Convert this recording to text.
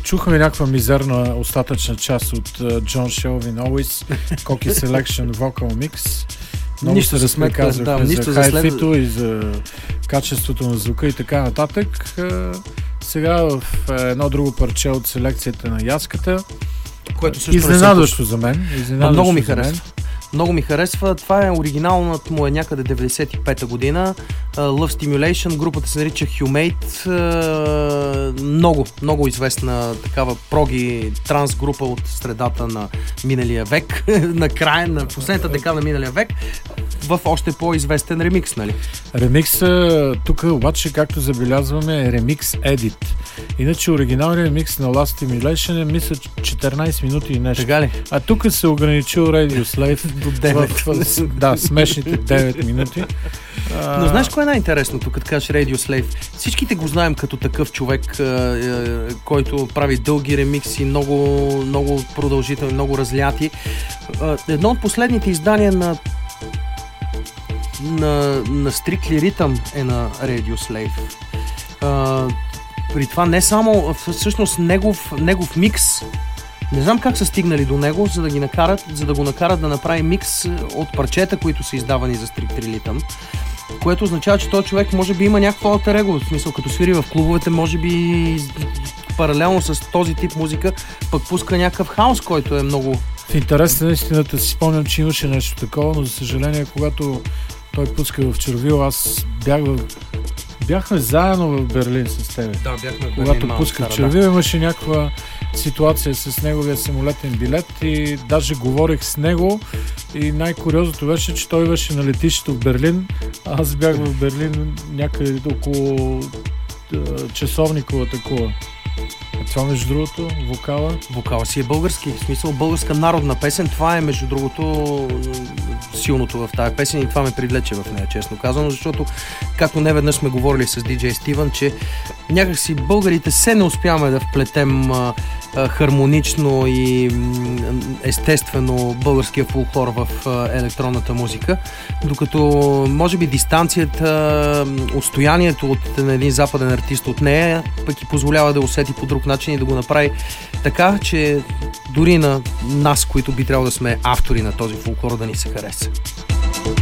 Чухме някаква мизерна остатъчна част от John Shelvin Always, Cocky Selection Vocal Mix. Много се разказвахме за хай-фито и за качеството на звука и така нататък. Сега в едно друго парче от селекцията на Яската, което също изненадващо за мен. Много ми харесва. Много ми харесва. Това е оригиналната му, е някъде 95-та година. Love Stimulation, групата се нарича Humate. Много известна такава проги транс група от средата на миналия век, на края на последната декада на миналия век, в още по-известен ремикс, нали? Ремикс, тук обаче, както забелязваме, е ремикс edit. Иначе оригиналният ремикс на Last Stimulation е, мисля, 14 минути и нещо. Тега ли? А тук се ограничил Radio Slave до 9. Смешните 9 минути. Но знаеш кое е най-интересното, като кажеш Radio Slave? Всичките го знаем като такъв човек, който прави дълги ремикси, много продължителни, много разляти. Едно от последните издания на Strictly Rhythm е на Radio Slave. При това не само, всъщност негов микс. Не знам как са стигнали до него, за да го накарат да направи микс от парчета, които са издавани за Strictly Rhythm, което означава, че този човек може би има някакво алтер его, в смисъл като свири в клубовете, може би паралелно с този тип музика, пък пуска някакъв хаос, който е много... В интерес на истината си спомням, че имаше нещо такова, но за съжаление, когато той пуска в Червил, аз бяхме заедно в Берлин с теб. Да, бяхме в Берлин. Когато пуска в Червил, имаше някаква ситуация с неговия самолетен билет и даже говорих с него и най-куриозното беше, че той беше на летището в Берлин, а аз бях в Берлин някъде около часовникова такова. Това между другото, Вокала си е български, в смисъл българска народна песен. Това е между другото силното в тази песен и това ме привлече в нея, честно казано, защото както неведнъж сме говорили с DJ Стивън, че някакси българите се не успяваме да вплетем хармонично и естествено българския фолклор в електронната музика, докато може би дистанцията, отстоянието на един западен артист от нея пък и позволява да усети по друг начин и да го направи така, че дори на нас, които би трябвало да сме автори на този фолклор, да ни се хареса.